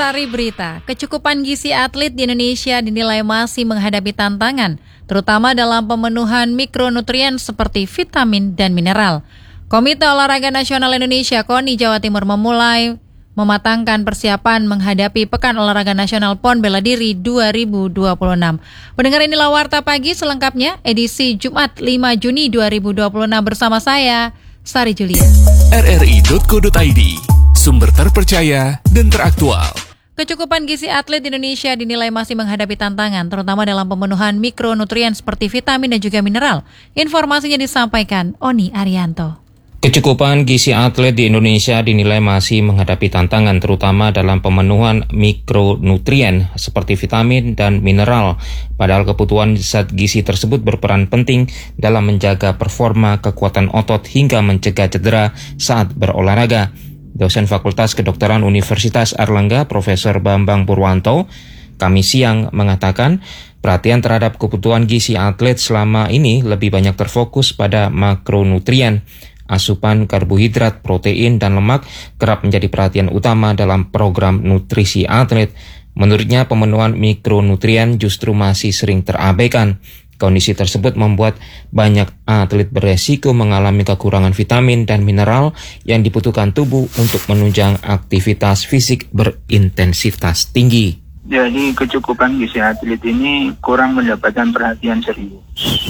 Sari Berita, kecukupan gizi atlet di Indonesia dinilai masih menghadapi tantangan, terutama dalam pemenuhan mikronutrien seperti vitamin dan mineral. Komite Olahraga Nasional Indonesia KONI Jawa Timur memulai mematangkan persiapan menghadapi Pekan Olahraga Nasional PON Bela Diri 2026. Pendengar, inilah Warta Pagi selengkapnya edisi Jumat 5 Juni 2026 bersama saya, Sari Julia. RRI.co.id, sumber terpercaya dan teraktual. Kecukupan gizi atlet di Indonesia dinilai masih menghadapi tantangan, terutama dalam pemenuhan mikronutrien seperti vitamin dan juga mineral. Informasinya disampaikan Oni Arianto. Kecukupan gizi atlet di Indonesia dinilai masih menghadapi tantangan terutama dalam pemenuhan mikronutrien seperti vitamin dan mineral. Padahal kebutuhan zat gizi tersebut berperan penting dalam menjaga performa, kekuatan otot hingga mencegah cedera saat berolahraga. Dosen Fakultas Kedokteran Universitas Airlangga Profesor Bambang Purwanto Kamis siang mengatakan perhatian terhadap kebutuhan gizi atlet selama ini lebih banyak terfokus pada makronutrien. Asupan karbohidrat, protein, dan lemak kerap menjadi perhatian utama dalam program nutrisi atlet. Menurutnya, pemenuhan mikronutrien justru masih sering terabaikan. Kondisi tersebut membuat banyak atlet beresiko mengalami kekurangan vitamin dan mineral yang dibutuhkan tubuh untuk menunjang aktivitas fisik berintensitas tinggi. Jadi kecukupan gizi atlet ini kurang mendapatkan perhatian serius.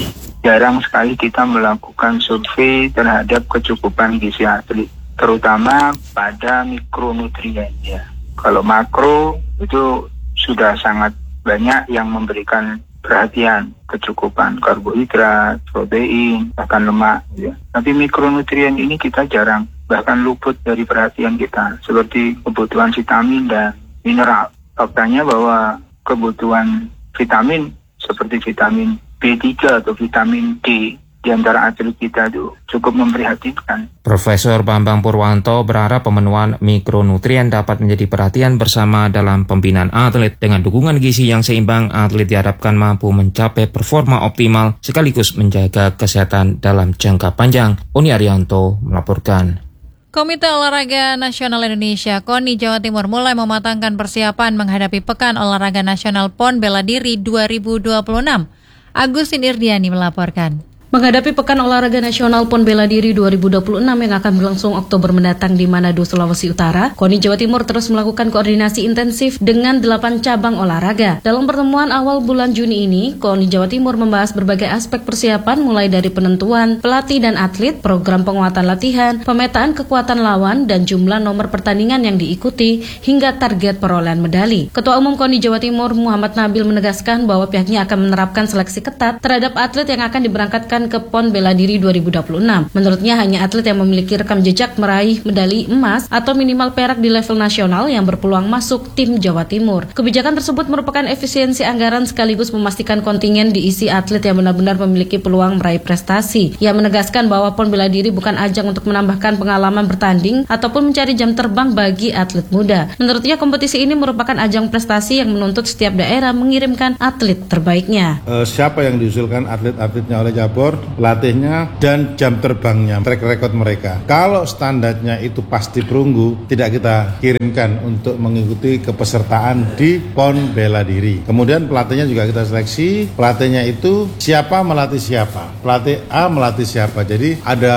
Jarang sekali kita melakukan survei terhadap kecukupan gizi atlet, terutama pada mikronutrien ya. Kalau makro itu sudah sangat banyak yang memberikan perhatian, kecukupan karbohidrat, protein, bahkan lemak ya. Tapi mikronutrien ini kita jarang, bahkan luput dari perhatian kita, seperti kebutuhan vitamin dan mineral. Faktanya bahwa kebutuhan vitamin seperti vitamin B3 atau vitamin D di antara atlet kita itu cukup memprihatinkan. Profesor Bambang Purwanto berharap pemenuhan mikronutrien dapat menjadi perhatian bersama dalam pembinaan atlet. Dengan dukungan gizi yang seimbang, atlet diharapkan mampu mencapai performa optimal sekaligus menjaga kesehatan dalam jangka panjang. Oni Arianto melaporkan. Komite Olahraga Nasional Indonesia KONI Jawa Timur mulai mematangkan persiapan menghadapi Pekan Olahraga Nasional PON Bela Diri 2026. Agustin Irdiani melaporkan. Menghadapi Pekan Olahraga Nasional PON Bela Diri 2026 yang akan berlangsung Oktober mendatang di Manado, Sulawesi Utara, KONI Jawa Timur terus melakukan koordinasi intensif dengan 8 cabang olahraga. Dalam pertemuan awal bulan Juni ini, KONI Jawa Timur membahas berbagai aspek persiapan mulai dari penentuan pelatih dan atlet, program penguatan latihan, pemetaan kekuatan lawan, dan jumlah nomor pertandingan yang diikuti, hingga target perolehan medali. Ketua Umum KONI Jawa Timur Muhammad Nabil menegaskan bahwa pihaknya akan menerapkan seleksi ketat terhadap atlet yang akan diberangkatkan ke PON Bela Diri 2026. Menurutnya hanya atlet yang memiliki rekam jejak meraih medali emas atau minimal perak di level nasional yang berpeluang masuk tim Jawa Timur. Kebijakan tersebut merupakan efisiensi anggaran sekaligus memastikan kontingen diisi atlet yang benar-benar memiliki peluang meraih prestasi. Ia menegaskan bahwa PON Bela Diri bukan ajang untuk menambahkan pengalaman bertanding ataupun mencari jam terbang bagi atlet muda. Menurutnya kompetisi ini merupakan ajang prestasi yang menuntut setiap daerah mengirimkan atlet terbaiknya. Siapa yang diusulkan atlet-atletnya oleh cabur, pelatihnya, dan jam terbangnya, track record mereka. Kalau standarnya itu pasti perunggu, tidak kita kirimkan untuk mengikuti kepesertaan di PON Bela Diri. Kemudian pelatihnya juga kita seleksi, pelatihnya itu siapa melatih siapa, pelatih A melatih siapa. Jadi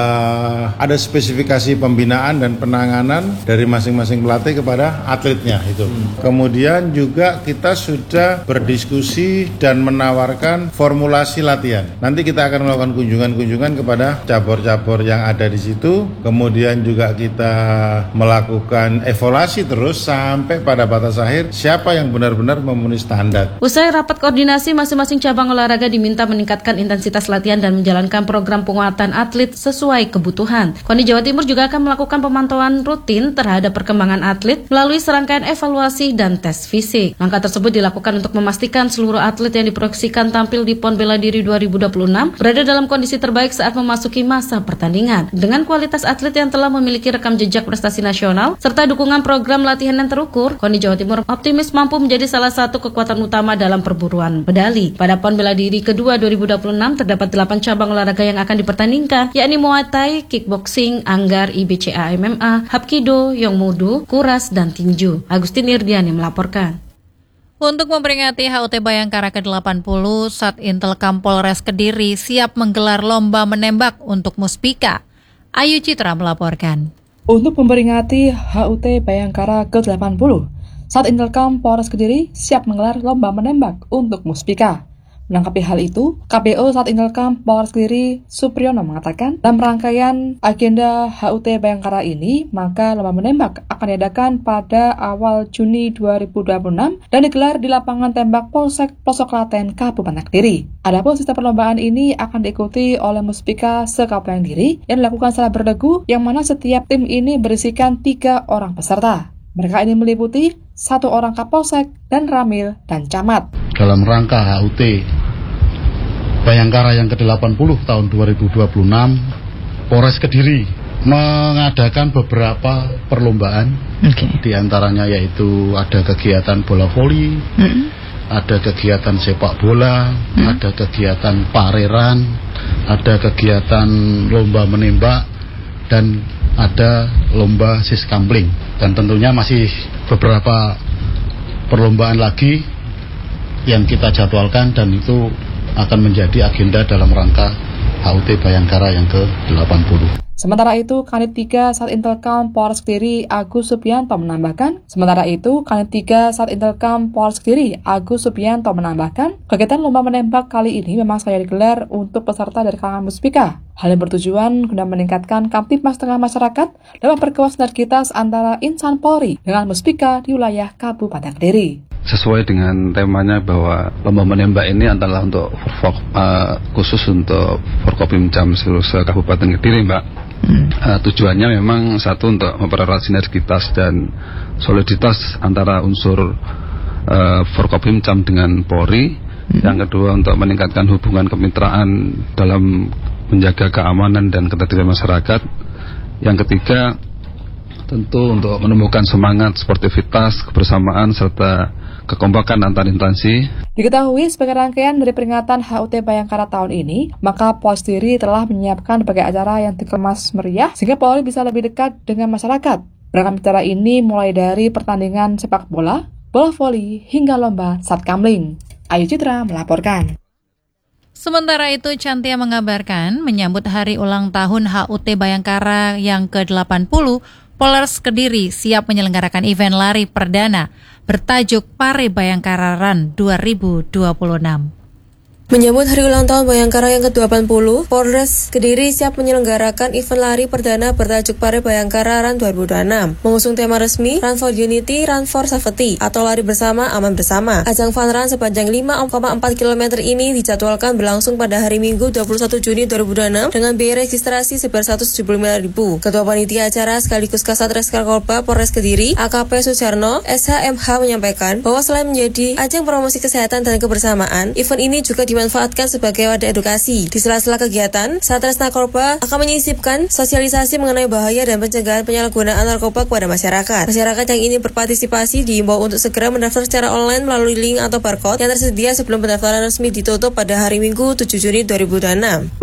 ada spesifikasi pembinaan dan penanganan dari masing-masing pelatih kepada atletnya itu. Kemudian juga kita sudah berdiskusi dan menawarkan formulasi latihan. Nanti kita akan melakukan kunjungan-kunjungan kepada cabur-cabur yang ada di situ. Kemudian juga kita melakukan evaluasi terus sampai pada batas akhir siapa yang benar-benar memenuhi standar. Usai rapat koordinasi, masing-masing cabang olahraga diminta meningkatkan intensitas latihan dan menjalankan program penguatan atlet sesuai kebutuhan. KONI Jawa Timur juga akan melakukan pemantauan rutin terhadap perkembangan atlet melalui serangkaian evaluasi dan tes fisik. Langkah tersebut dilakukan untuk memastikan seluruh atlet yang diproyeksikan tampil di PON Bela Diri 2026 berada sudah dalam kondisi terbaik saat memasuki masa pertandingan. Dengan kualitas atlet yang telah memiliki rekam jejak prestasi nasional, serta dukungan program latihan yang terukur, KONI Jawa Timur optimis mampu menjadi salah satu kekuatan utama dalam perburuan medali. Pada PON Bela Diri kedua 2026 terdapat 8 cabang olahraga yang akan dipertandingkan, yakni Muay Thai, Kickboxing, Anggar, IBCA MMA, Hapkido, Yongmudu, Kuras, dan Tinju. Agustin Irdiani melaporkan. Untuk memperingati HUT Bayangkara ke-80, Satintelkam Polres Kediri siap menggelar lomba menembak untuk Muspika. Ayu Citra melaporkan. Untuk memperingati HUT Bayangkara ke-80, Satintelkam Polres Kediri siap menggelar lomba menembak untuk Muspika. Menanggapi hal itu, KPO Satintelkam Polres Kediri Supriyono mengatakan, dalam rangkaian agenda HUT Bayangkara ini, maka lomba menembak akan diadakan pada awal Juni 2026 dan digelar di lapangan tembak Polsek Pelosok Klaten, Kabupaten Kediri. Adapun sistem perlombaan ini akan diikuti oleh Muspika se-Kabupaten Kediri yang dilakukan secara berdegu, yang mana setiap tim ini berisikan 3 orang peserta. Mereka ini meliputi 1 orang Kapolsek dan Ramil dan Camat. Dalam rangka HUT Bayangkara yang ke-80 tahun 2026, Polres Kediri mengadakan beberapa perlombaan. Di antaranya yaitu ada kegiatan bola voli, ada kegiatan sepak bola, ada kegiatan pareran, ada kegiatan lomba menembak, dan ada lomba siskambling. Dan tentunya masih beberapa perlombaan lagi yang kita jadwalkan, dan itu akan menjadi agenda dalam rangka HUT Bayangkara yang ke-80. Sementara itu, Kanit 3 Satintelkam Polres Kediri Agus Subianto menambahkan, kegiatan lomba menembak kali ini memang sengaja digelar untuk peserta dari kalangan Muspika. Hal yang bertujuan guna meningkatkan kamtipmas tengah masyarakat dan memperkuat sinergitas antara insan Polri dengan Muspika di wilayah Kabupaten Kediri. Sesuai dengan temanya bahwa lomba menembak ini adalah untuk khusus untuk Forkopimjam seluruh Kabupaten Kediri, Mbak. Tujuannya memang satu untuk mempererat sinergitas dan soliditas antara unsur Forkopimjam dengan Polri. Yang kedua untuk meningkatkan hubungan kemitraan dalam menjaga keamanan dan ketertiban masyarakat. Yang ketiga tentu untuk menemukan semangat, sportivitas, kebersamaan, serta kekompakan antar instansi. Diketahui sebagai rangkaian dari peringatan HUT Bayangkara tahun ini, maka Polres Kediri telah menyiapkan berbagai acara yang dikemas meriah sehingga Polri bisa lebih dekat dengan masyarakat. Beragam acara ini mulai dari pertandingan sepak bola, bola voli, hingga lomba satkamling. Ayu Citra melaporkan. Sementara itu, Cantia mengabarkan menyambut hari ulang tahun HUT Bayangkara yang ke-80, Polres Kediri siap menyelenggarakan event lari perdana bertajuk Pare Bayangkara Run 2026. Menyambut hari ulang tahun Bayangkara yang ke-80, Polres Kediri siap menyelenggarakan event lari perdana bertajuk Pare Bayangkara Run 2026. Mengusung tema resmi Run for Unity, Run for Safety atau Lari Bersama, Aman Bersama. Ajang fun run sepanjang 5,4 km ini dijadwalkan berlangsung pada hari Minggu 21 Juni 2026 dengan biaya registrasi sebesar 175.000. Ketua Panitia Acara sekaligus Kasat Reskarkolpa Polres Kediri, AKP Sujarno, SHMH menyampaikan bahwa selain menjadi ajang promosi kesehatan dan kebersamaan, event ini juga dimanfaatkan sebagai wadah edukasi. Di sela-sela kegiatan, Satres Narkoba akan menyisipkan sosialisasi mengenai bahaya dan pencegahan penyalahgunaan narkoba kepada masyarakat. Masyarakat yang ingin berpartisipasi diimbau untuk segera mendaftar secara online melalui link atau barcode yang tersedia sebelum pendaftaran resmi ditutup pada hari Minggu 7 Juni 2026.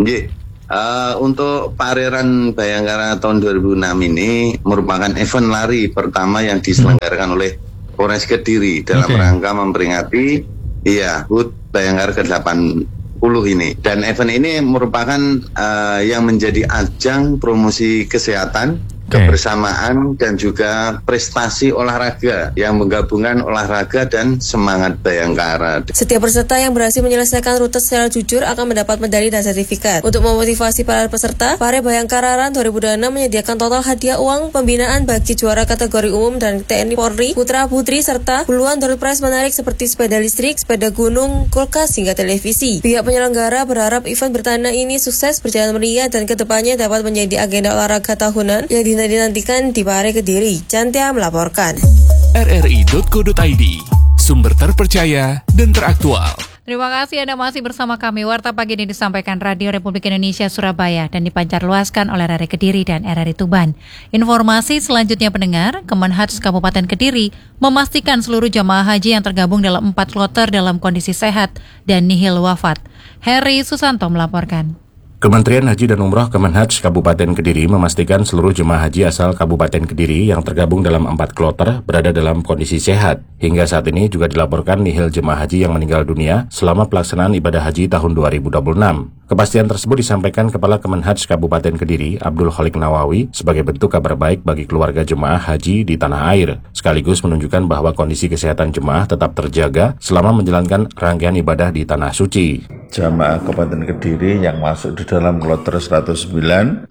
Untuk pareran Bayangkara tahun 2006 ini merupakan event lari pertama yang diselenggarakan oleh Polres Kediri dalam rangka memperingati HUT Bayangkara ke-80 ini. Dan event ini merupakan yang menjadi ajang promosi kesehatan, kebersamaan, dan juga prestasi olahraga yang menggabungkan olahraga dan semangat Bayangkara. Setiap peserta yang berhasil menyelesaikan rute secara jujur akan mendapat medali dan sertifikat. Untuk memotivasi para peserta, Pare Bayangkara Run 2026 menyediakan total hadiah uang pembinaan bagi juara kategori umum dan TNI Polri, Putra Putri, serta puluhan door prize menarik seperti sepeda listrik, sepeda gunung, kulkas, hingga televisi. Pihak penyelenggara berharap event bertahan ini sukses, berjalan meriah, dan kedepannya dapat menjadi agenda olahraga tahunan yang dinantikan di Pare Kediri. Cantia melaporkan. RRI.co.id, sumber terpercaya dan teraktual. Terima kasih Anda masih bersama kami. Warta pagi ini disampaikan Radio Republik Indonesia Surabaya dan dipancarluaskan oleh RRI Kediri dan RRI Tuban. Informasi selanjutnya pendengar, Kemenhaj Kabupaten Kediri memastikan seluruh jamaah haji yang tergabung dalam 4 kloter dalam kondisi sehat dan nihil wafat. Heri Susanto melaporkan. Kementerian Haji dan Umroh Kemenhaj Kabupaten Kediri memastikan seluruh jemaah haji asal Kabupaten Kediri yang tergabung dalam 4 kloter berada dalam kondisi sehat. Hingga saat ini juga dilaporkan nihil jemaah haji yang meninggal dunia selama pelaksanaan ibadah haji tahun 2026. Kepastian tersebut disampaikan Kepala Kemenhaj Kabupaten Kediri, Abdul Khalik Nawawi, sebagai bentuk kabar baik bagi keluarga jemaah haji di tanah air, sekaligus menunjukkan bahwa kondisi kesehatan jemaah tetap terjaga selama menjalankan rangkaian ibadah di Tanah Suci. Jamaah Kabupaten Kediri yang masuk di dalam kloter 109, 110,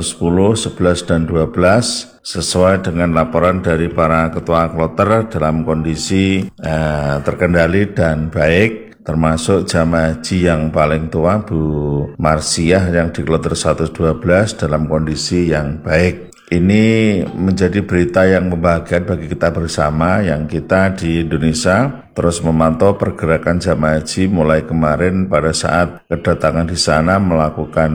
11, dan 12 sesuai dengan laporan dari para ketua kloter dalam kondisi terkendali dan baik, termasuk jamaah haji yang paling tua Bu Marsiah yang di kloter 112 dalam kondisi yang baik. Ini menjadi berita yang membahagiakan bagi kita bersama yang kita di Indonesia terus memantau pergerakan jamaah haji mulai kemarin pada saat kedatangan di sana melakukan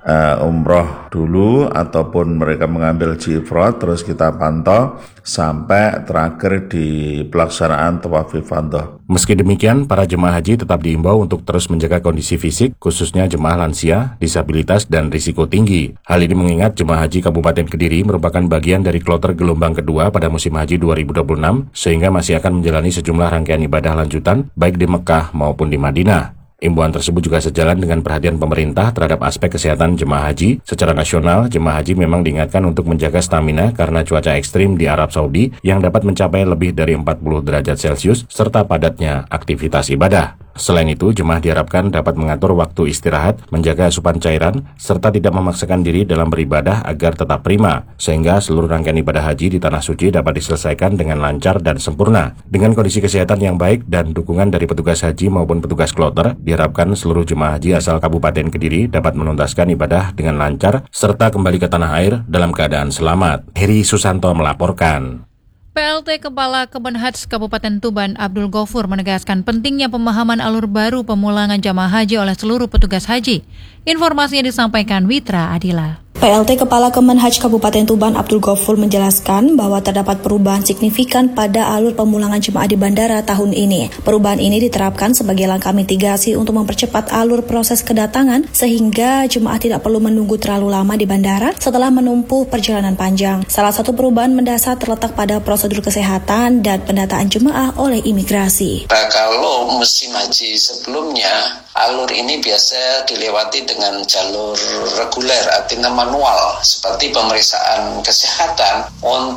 umroh dulu ataupun mereka mengambil haji ifrad, terus kita pantau sampai terakhir di pelaksanaan tawaf ifadah. Meski demikian, para jemaah haji tetap diimbau untuk terus menjaga kondisi fisik, khususnya jemaah lansia, disabilitas, dan risiko tinggi. Hal ini mengingat jemaah haji Kabupaten Kediri merupakan bagian dari kloter gelombang kedua pada musim haji 2026, sehingga masih akan menjalani sejumlah rangkaian ibadah lanjutan, baik di Mekah maupun di Madinah. Imbauan tersebut juga sejalan dengan perhatian pemerintah terhadap aspek kesehatan jemaah haji. Secara nasional, jemaah haji memang diingatkan untuk menjaga stamina karena cuaca ekstrim di Arab Saudi yang dapat mencapai lebih dari 40 derajat Celcius serta padatnya aktivitas ibadah. Selain itu, jemaah diharapkan dapat mengatur waktu istirahat, menjaga asupan cairan, serta tidak memaksakan diri dalam beribadah agar tetap prima, sehingga seluruh rangkaian ibadah haji di Tanah Suci dapat diselesaikan dengan lancar dan sempurna. Dengan kondisi kesehatan yang baik dan dukungan dari petugas haji maupun petugas kloter, diharapkan seluruh jemaah haji asal Kabupaten Kediri dapat menuntaskan ibadah dengan lancar, serta kembali ke tanah air dalam keadaan selamat. Heri Susanto melaporkan. PLT Kepala Kemenhaj Kabupaten Tuban Abdul Ghafur menegaskan pentingnya pemahaman alur baru pemulangan jamaah haji oleh seluruh petugas haji. Informasinya disampaikan Witra Adila. PLT Kepala Kemenhaj Kabupaten Tuban Abdul Ghafur menjelaskan bahwa terdapat perubahan signifikan pada alur pemulangan jemaah di bandara tahun ini. Perubahan ini diterapkan sebagai langkah mitigasi untuk mempercepat alur proses kedatangan sehingga jemaah tidak perlu menunggu terlalu lama di bandara setelah menempuh perjalanan panjang. Salah satu perubahan mendasar terletak pada prosedur kesehatan dan pendataan jemaah oleh imigrasi. Kalau musim haji sebelumnya, alur ini biasa dilewati dengan jalur reguler, artinya manual, seperti pemeriksaan kesehatan.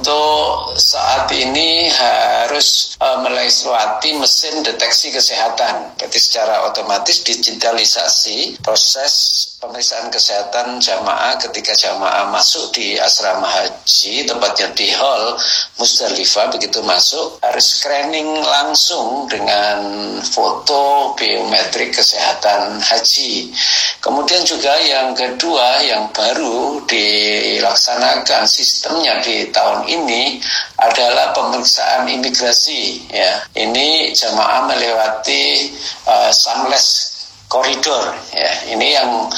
Untuk saat ini harus melewati mesin deteksi kesehatan. Berarti secara otomatis digitalisasi proses pemeriksaan kesehatan jamaah ketika jamaah masuk di asrama haji, tepatnya di hall Musdalifah. Begitu masuk harus screening langsung dengan foto biometrik kesehatan haji. Kemudian juga yang kedua yang baru dilaksanakan sistemnya di tahun ini adalah pemeriksaan imigrasi. Ya, ini jamaah melewati Sunless koridor. Ya, ini yang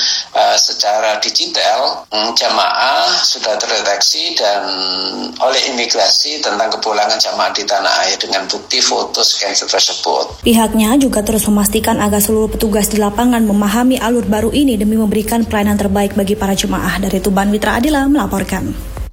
secara digital jamaah sudah terdeteksi dan oleh imigrasi tentang kepulangan jamaah di tanah air dengan bukti foto scan tersebut. Pihaknya juga terus memastikan agar seluruh petugas di lapangan memahami alur baru ini demi memberikan pelayanan terbaik bagi para jemaah. Dari Tuban, Witra Adila melaporkan.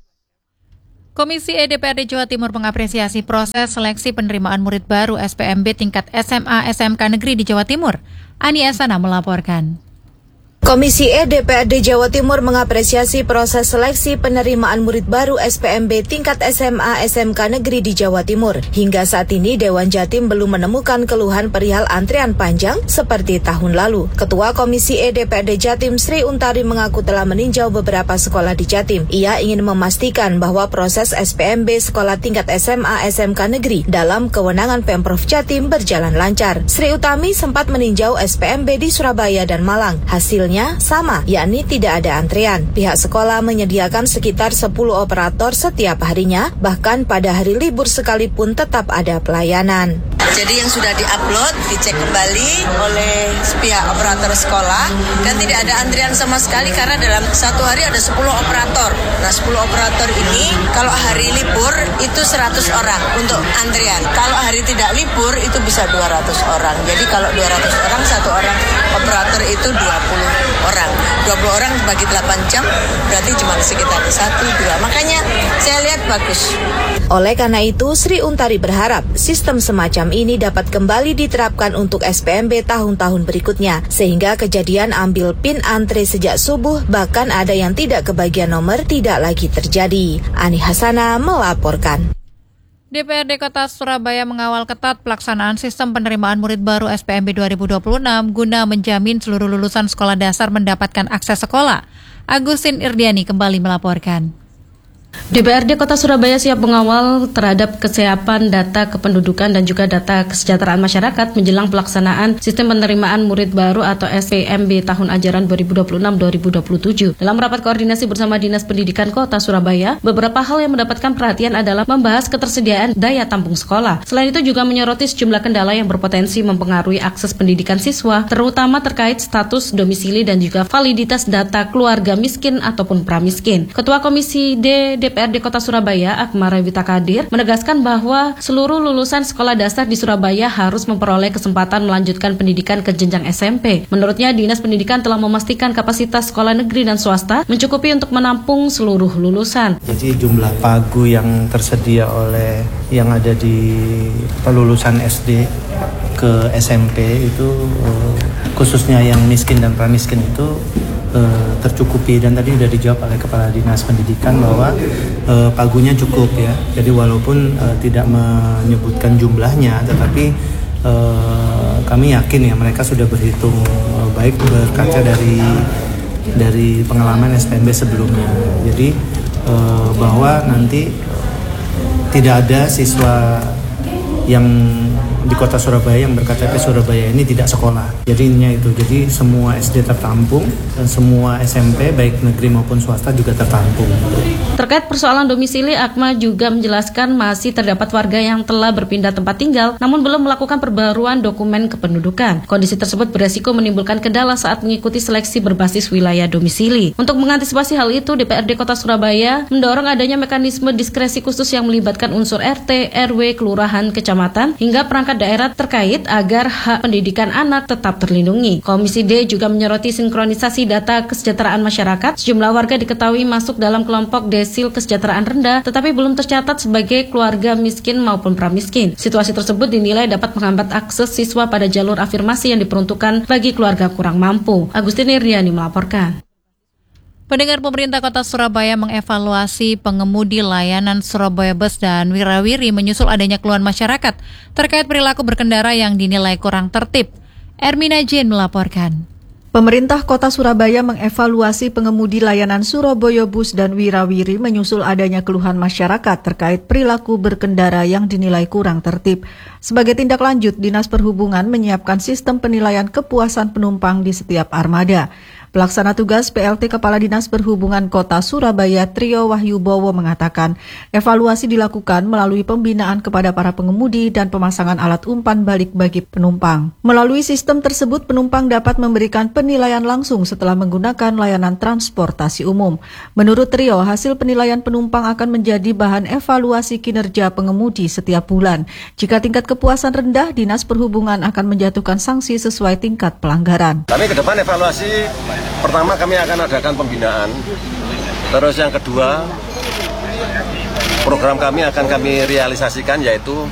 Komisi E DPRD Jawa Timur mengapresiasi proses seleksi penerimaan murid baru SPMB tingkat SMA SMK Negeri di Jawa Timur. Ani Asana melaporkan. Komisi E DPRD Jawa Timur mengapresiasi proses seleksi penerimaan murid baru SPMB tingkat SMA SMK Negeri di Jawa Timur. Hingga saat ini Dewan Jatim belum menemukan keluhan perihal antrian panjang seperti tahun lalu. Ketua Komisi E DPRD Jatim Sri Untari mengaku telah meninjau beberapa sekolah di Jatim. Ia ingin memastikan bahwa proses SPMB sekolah tingkat SMA SMK Negeri dalam kewenangan Pemprov Jatim berjalan lancar. Sri Utami sempat meninjau SPMB di Surabaya dan Malang. Hasilnya sama, yakni tidak ada antrean. Pihak sekolah menyediakan sekitar 10 operator setiap harinya, bahkan pada hari libur sekalipun tetap ada pelayanan. Jadi yang sudah diupload dicek kembali oleh pihak operator sekolah dan tidak ada antrian sama sekali karena dalam satu hari ada 10 operator. Nah 10 operator ini kalau hari libur itu 100 orang untuk antrian. Kalau hari tidak libur itu bisa 200 orang. Jadi kalau 200 orang, satu orang operator itu 20 orang. 20 orang bagi 8 jam berarti cuma sekitar 1-2. Makanya saya lihat bagus. Oleh karena itu, Sri Untari berharap sistem semacam ini dapat kembali diterapkan untuk SPMB tahun-tahun berikutnya, sehingga kejadian ambil PIN antre sejak subuh bahkan ada yang tidak kebagian nomor tidak lagi terjadi. Ani Hasana melaporkan. DPRD Kota Surabaya mengawal ketat pelaksanaan sistem penerimaan murid baru SPMB 2026 guna menjamin seluruh lulusan sekolah dasar mendapatkan akses sekolah. Agustin Irdiani kembali melaporkan. DPRD Kota Surabaya siap mengawal terhadap kesiapan data kependudukan dan juga data kesejahteraan masyarakat menjelang pelaksanaan sistem penerimaan murid baru atau SPMB tahun ajaran 2026-2027. Dalam rapat koordinasi bersama Dinas Pendidikan Kota Surabaya, beberapa hal yang mendapatkan perhatian adalah membahas ketersediaan daya tampung sekolah. Selain itu juga menyoroti sejumlah kendala yang berpotensi mempengaruhi akses pendidikan siswa, terutama terkait status domisili dan juga validitas data keluarga miskin ataupun pramiskin. Ketua Komisi D DPRD Kota Surabaya, Akmal Rewita Kadir, menegaskan bahwa seluruh lulusan sekolah dasar di Surabaya harus memperoleh kesempatan melanjutkan pendidikan ke jenjang SMP. Menurutnya, Dinas Pendidikan telah memastikan kapasitas sekolah negeri dan swasta mencukupi untuk menampung seluruh lulusan. Jadi jumlah pagu yang tersedia oleh yang ada di lulusan SD ke SMP itu khususnya yang miskin dan pramiskin itu tercukupi, dan tadi sudah dijawab oleh Kepala Dinas Pendidikan bahwa pagunya cukup ya. Jadi walaupun tidak menyebutkan jumlahnya, tetapi kami yakin ya mereka sudah berhitung baik berkaca dari pengalaman SPMB sebelumnya. Jadi bahwa nanti tidak ada siswa yang di Kota Surabaya yang berKTP Surabaya ini tidak sekolah. Jadi intinya itu. Jadi semua SD tertampung dan semua SMP baik negeri maupun swasta juga tertampung. Terkait persoalan domisili, Akmal juga menjelaskan masih terdapat warga yang telah berpindah tempat tinggal namun belum melakukan perbaruan dokumen kependudukan. Kondisi tersebut beresiko menimbulkan kendala saat mengikuti seleksi berbasis wilayah domisili. Untuk mengantisipasi hal itu, DPRD Kota Surabaya mendorong adanya mekanisme diskresi khusus yang melibatkan unsur RT, RW, kelurahan, kecamatan hingga perangkat daerah terkait agar hak pendidikan anak tetap terlindungi. Komisi D juga menyoroti sinkronisasi data kesejahteraan masyarakat. Sejumlah warga diketahui masuk dalam kelompok desil kesejahteraan rendah tetapi belum tercatat sebagai keluarga miskin maupun pramiskin. Situasi tersebut dinilai dapat menghambat akses siswa pada jalur afirmasi yang diperuntukkan bagi keluarga kurang mampu. Agustin Irdiani melaporkan. Pendengar, pemerintah Kota Surabaya mengevaluasi pengemudi layanan Surabaya Bus dan Wirawiri menyusul adanya keluhan masyarakat terkait perilaku berkendara yang dinilai kurang tertib. Ermina Jane melaporkan. Pemerintah Kota Surabaya mengevaluasi pengemudi layanan Surabaya Bus dan Wirawiri menyusul adanya keluhan masyarakat terkait perilaku berkendara yang dinilai kurang tertib. Sebagai tindak lanjut, Dinas Perhubungan menyiapkan sistem penilaian kepuasan penumpang di setiap armada. Pelaksana tugas PLT Kepala Dinas Perhubungan Kota Surabaya Trio Wahyu Bowo mengatakan evaluasi dilakukan melalui pembinaan kepada para pengemudi dan pemasangan alat umpan balik bagi penumpang. Melalui sistem tersebut penumpang dapat memberikan penilaian langsung setelah menggunakan layanan transportasi umum. Menurut Trio, hasil penilaian penumpang akan menjadi bahan evaluasi kinerja pengemudi setiap bulan. Jika tingkat kepuasan rendah, Dinas Perhubungan akan menjatuhkan sanksi sesuai tingkat pelanggaran. Kami ke depan evaluasi. Pertama kami akan adakan pembinaan, terus yang kedua program kami akan kami realisasikan yaitu